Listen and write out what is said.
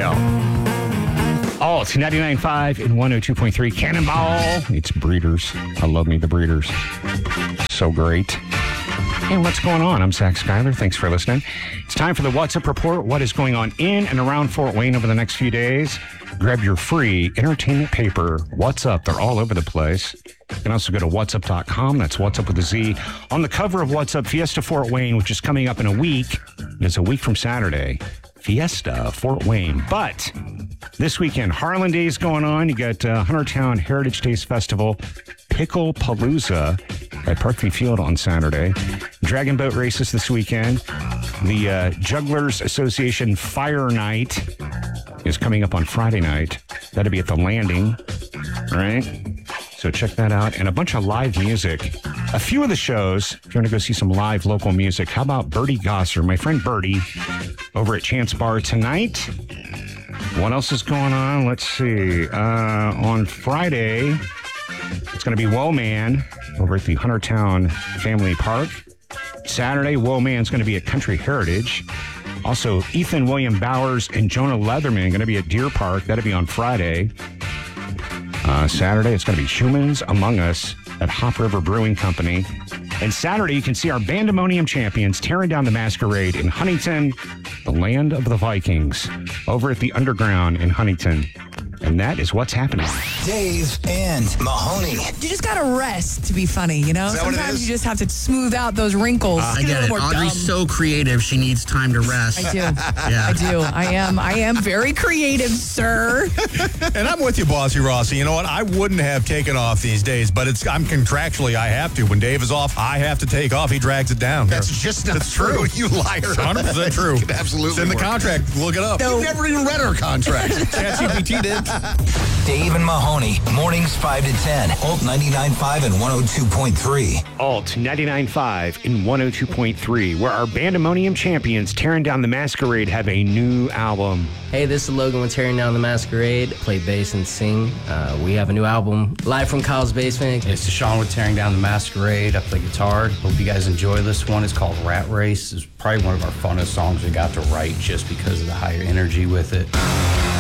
Yeah. Oh, it's 99.5 and 102.3 Cannonball. It's Breeders. I love me the Breeders. So great. Hey, what's going on? I'm Zach Schuyler. Thanks for listening. It's time for the What's Up Report. What is going on in and around Fort Wayne over the next few days? Grab your free entertainment paper, What's Up. They're all over the place. You can also go to whatsup.com. That's What's Up with a Z. On the cover of What's Up, Fiesta Fort Wayne, which is coming up in a week. It's a week from Saturday. Fiesta Fort Wayne. But this weekend, Harlan Days going on. You got Huntertown Heritage Days Festival, Pickle Palooza at Parkview Field on Saturday. Dragon boat races this weekend. The Jugglers Association Fire Night is coming up on Friday night. That'll be at the Landing, right? So check that out. And a bunch of live music. A few of the shows, if you want to go see some live local music, how about Bertie Gosser, my friend Bertie, over at Chance Bar tonight. What else is going on? Let's see. On Friday, it's going to be Woe Man over at the Huntertown Family Park. Saturday, Woe Man's going to be at Country Heritage. Also, Ethan William Bowers and Jonah Leatherman going to be at Deer Park. That'll be on Friday. Saturday, it's going to be Humans Among Us at Hop River Brewing Company. And Saturday, you can see our Bandemonium champions tearing down the masquerade in Huntington, the land of the Vikings, over at the Underground in Huntington. And that is what's happening. Dave and Mahoney. You just got to rest to be funny, you know? Is that what it Sometimes is? you just have to smooth out those wrinkles. I get it. Audrey's so creative, she needs time to rest. I do. Yeah. I do. I am very creative, sir. And I'm with you, Bossy Rossi. You know what? I wouldn't have taken off these days, but I'm contractually, I have to. When Dave is off, I have to take off. He drags it down. That's just not true. You liar. 100% true. It absolutely It's in the work. contract. Look it up. You never even read our contract. ChatGPT did. Dave and Mahoney, mornings 5 to 10, Alt 99.5 and 102.3. Alt 99.5 and 102.3, where our Bandemonium champions tearing down the masquerade have a new album. Hey, this is Logan with Tearing Down the Masquerade. Play bass and sing. We have a new album live from Kyle's basement. It's Deshaun with Tearing Down the Masquerade. I play guitar. Hope you guys enjoy this one. It's called Rat Race. It's probably one of our funnest songs we got to write just because of the higher energy with it.